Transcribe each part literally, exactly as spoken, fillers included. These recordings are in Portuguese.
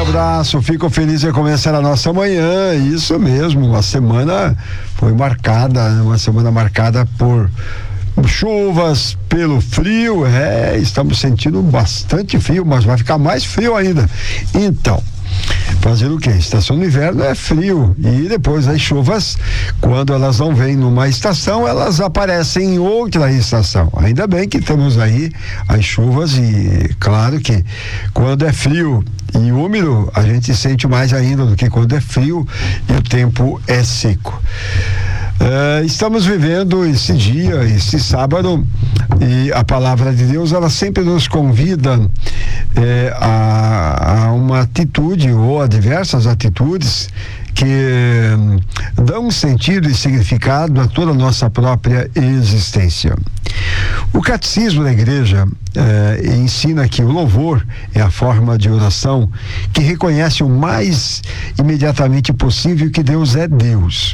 abraço, fico feliz em começar a nossa manhã, isso mesmo, a semana foi marcada, uma semana marcada por chuvas, pelo frio, é, estamos sentindo bastante frio, mas vai ficar mais frio ainda. Então, fazer o quê? Estação do inverno é frio e depois as chuvas, quando elas não vêm numa estação, elas aparecem em outra estação. Ainda bem que temos aí as chuvas e claro que quando é frio e úmido, a gente sente mais ainda do que quando é frio e o tempo é seco. Uh, estamos vivendo esse dia, esse sábado, e a palavra de Deus, ela sempre nos convida eh, a, a uma atitude ou a diversas atitudes que hum, dão sentido e significado a toda a nossa própria existência. O catecismo da igreja eh, ensina que o louvor é a forma de oração que reconhece o mais imediatamente possível que Deus é Deus.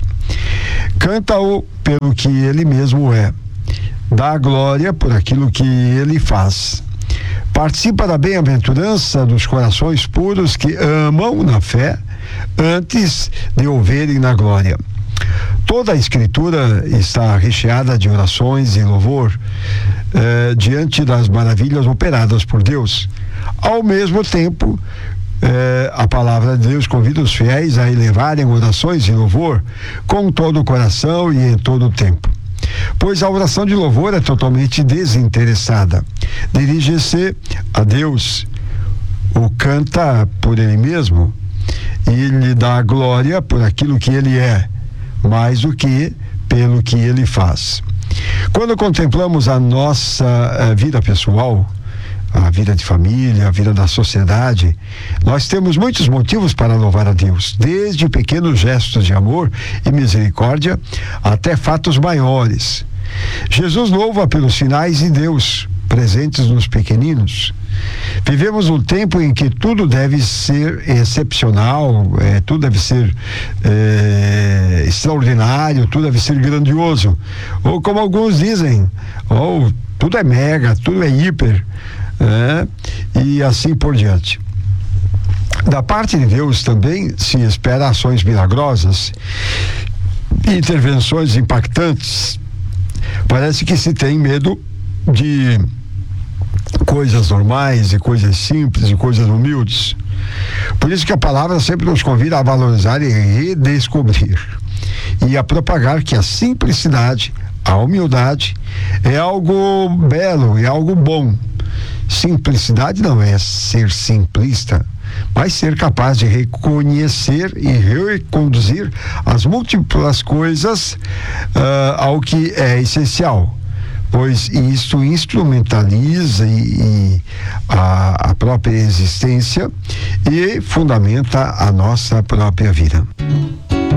Canta-o pelo que ele mesmo é, dá glória por aquilo que ele faz. Participa da bem-aventurança dos corações puros que amam na fé antes de ouvirem na glória. Toda a Escritura está recheada de orações e louvor eh, diante das maravilhas operadas por Deus. Ao mesmo tempo, eh, a palavra de Deus convida os fiéis a elevarem orações e louvor com todo o coração e em todo o tempo. Pois a oração de louvor é totalmente desinteressada. Dirige-se a Deus, o canta por ele mesmo e lhe dá glória por aquilo que ele é, mais do que pelo que ele faz. Quando contemplamos a nossa uh, vida pessoal, a vida de família, a vida da sociedade, nós temos muitos motivos para louvar a Deus, desde pequenos gestos de amor e misericórdia até fatos maiores. Jesus louva pelos sinais de Deus presentes nos pequeninos. Vivemos um tempo em que tudo deve ser excepcional, é, tudo deve ser é, extraordinário, tudo deve ser grandioso, ou como alguns dizem, ou tudo é mega, tudo é hiper, é, e assim por diante. Da parte de Deus também se espera ações milagrosas, intervenções impactantes. Parece que se tem medo de coisas normais e coisas simples e coisas humildes. Por isso que a palavra sempre nos convida a valorizar e redescobrir e a propagar que a simplicidade, a humildade é algo belo, é algo bom. Simplicidade não é ser simplista, mas ser capaz de reconhecer e reconduzir as múltiplas coisas uh, ao que é essencial, pois isso instrumentaliza e, e a, a própria existência e fundamenta a nossa própria vida.